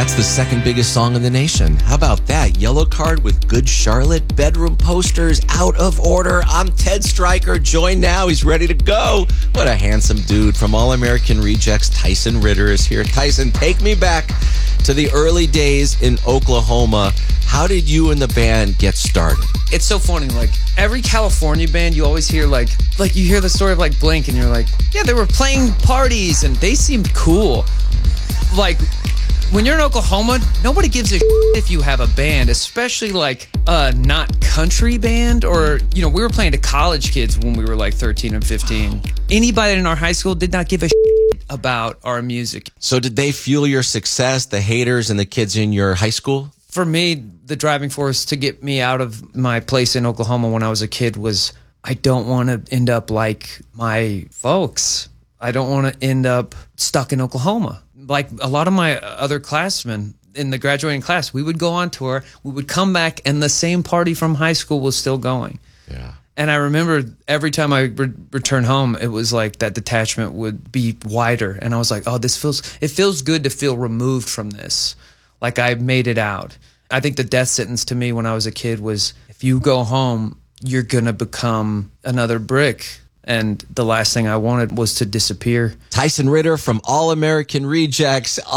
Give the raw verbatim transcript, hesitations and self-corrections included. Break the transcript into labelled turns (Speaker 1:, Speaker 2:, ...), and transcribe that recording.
Speaker 1: That's the second biggest song in the nation. How about that? Yellow Card with Good Charlotte. Bedroom posters out of order. I'm Ted Stryker. Join now. He's ready to go. What a handsome dude. From All American Rejects, Tyson Ritter is here. Tyson, take me back to the early days in Oklahoma. How did you and the band get started?
Speaker 2: It's so funny, like every California band, you always hear like, like you hear the story of like Blink and you're like, yeah, they were playing parties and they seemed cool. Like when you're in Oklahoma, nobody gives a shit if you have a band, especially like a not country band or, you know, we were playing to college kids when we were like thirteen and fifteen. Wow. Anybody in our high school did not give a shit about our music.
Speaker 1: So did they fuel your success, the haters and the kids in your high school?
Speaker 2: For me, the driving force to get me out of my place in Oklahoma when I was a kid was I don't want to end up like my folks. I don't want to end up stuck in Oklahoma. Like a lot of my other classmen in the graduating class, we would go on tour, we would come back, and the same party from high school was still going.
Speaker 1: Yeah.
Speaker 2: And I remember every time I re- returned home, it was like that detachment would be wider. And I was like, oh, this feels, it feels good to feel removed from this. Like I made it out. I think the death sentence to me when I was a kid was, if you go home, you're going to become another brick. And the last thing I wanted was to disappear.
Speaker 1: Tyson Ritter from All American Rejects.